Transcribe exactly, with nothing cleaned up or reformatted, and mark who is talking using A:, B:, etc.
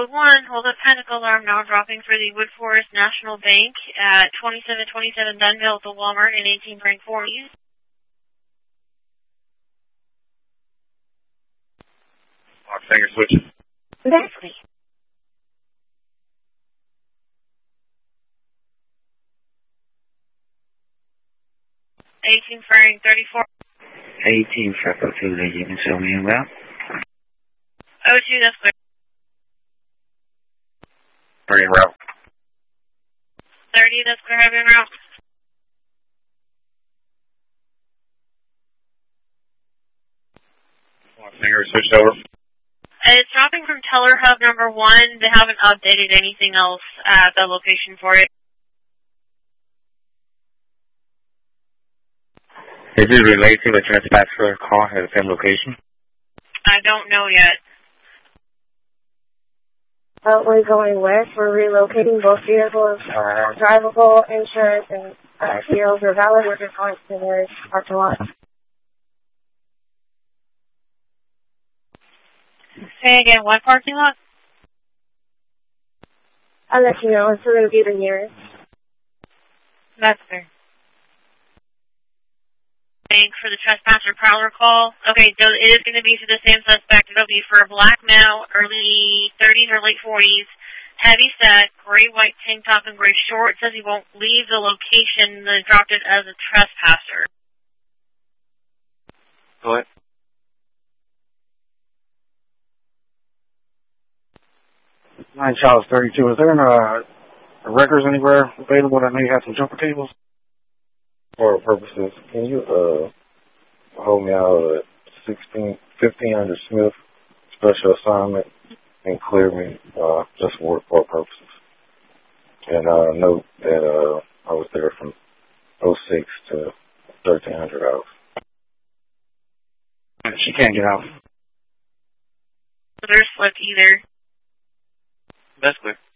A: Code one, hold up panic alarm now dropping for the Woodforest National Bank at twenty-seven twenty-seven Dunville at the Walmart in eighteen Frank forties.
B: Lock finger switches.
A: Exactly. eighteen Frank thirty-four.
C: eighteen Frank oh two, you can show me about.
A: oh two, that's clear.
B: thirty en route.
A: thirty, that's clear, heavy en route.
B: Lock finger switched over.
A: It's dropping from Teller Hub number one. They haven't updated anything else at the location for it.
C: Is it related to a trespasser car at the same location?
A: I don't know yet.
D: Uh, we're going west. We're relocating both vehicles. Uh, drivable, insurance, and uh, C Os are valid. We're just going to the nearest parking lot.
A: Say again, what parking lot?
D: I'll let you know. It's going to be the nearest.
A: That's fair. Thanks for the trespasser prowler call. Okay, so it is going to be to the same suspect. It'll be for a black male, early thirties or late forties, heavy set, gray white tank top and gray shorts. Says he won't leave the location. Then dropped it as a trespasser.
B: Go ahead.
E: Nine Charles thirty-two. Is there any uh, records anywhere available that may have some jumper cables?
F: For purposes, can you uh hold me out at sixteen fifteen hundred Smith special assignment and clear me uh just for for purposes. And uh note that uh I was there from oh six to thirteen hundred hours.
E: She can't get out.
A: There's slipped either.
B: That's clear.